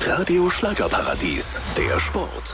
Radio Schlagerparadies, der Sport.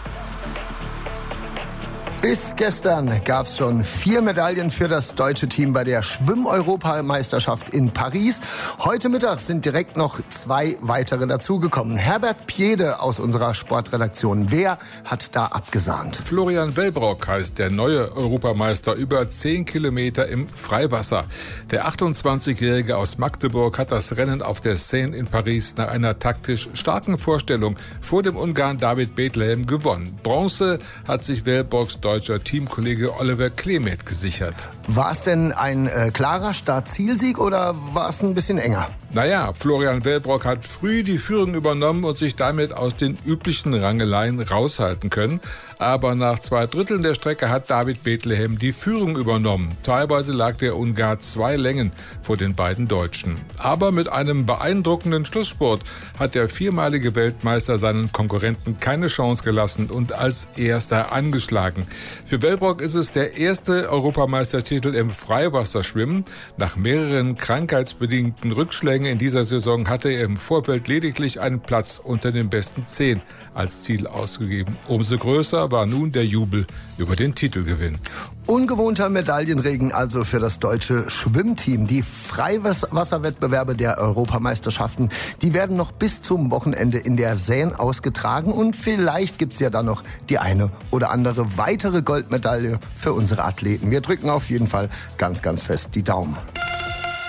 Bis gestern gab es schon 4 Medaillen für das deutsche Team bei der Schwimm-Europameisterschaft in Paris. Heute Mittag sind direkt noch 2 weitere dazugekommen. Herbert Piede aus unserer Sportredaktion. Wer hat da abgesahnt? Florian Wellbrock heißt der neue Europameister über 10 Kilometer im Freiwasser. Der 28-Jährige aus Magdeburg hat das Rennen auf der Seine in Paris nach einer taktisch starken Vorstellung vor dem Ungarn David Bethlehem gewonnen. Bronze hat sich Wellbrocks deutscher Teamkollege Oliver Klemet gesichert. War es denn ein klarer Start-Zielsieg oder war es ein bisschen enger? Naja, Florian Wellbrock hat früh die Führung übernommen und sich damit aus den üblichen Rangeleien raushalten können. Aber nach 2/3 der Strecke hat David Bethlehem die Führung übernommen. Teilweise lag der Ungar 2 Längen vor den beiden Deutschen. Aber mit einem beeindruckenden Schlussspurt hat der 4-malige Weltmeister seinen Konkurrenten keine Chance gelassen und als Erster angeschlagen. Für Wellbrock ist es der erste Europameistertitel im Freiwasserschwimmen. Nach mehreren krankheitsbedingten Rückschlägen in dieser Saison hatte er im Vorfeld lediglich einen Platz unter den besten 10 als Ziel ausgegeben. Umso größer war nun der Jubel über den Titelgewinn. Ungewohnter Medaillenregen also für das deutsche Schwimmteam. Die Freiwasserwettbewerbe der Europameisterschaften, die werden noch bis zum Wochenende in der Seine ausgetragen und vielleicht gibt's ja dann noch die eine oder andere weitere Goldmedaille für unsere Athleten. Wir drücken auf jeden Fall ganz, ganz fest die Daumen.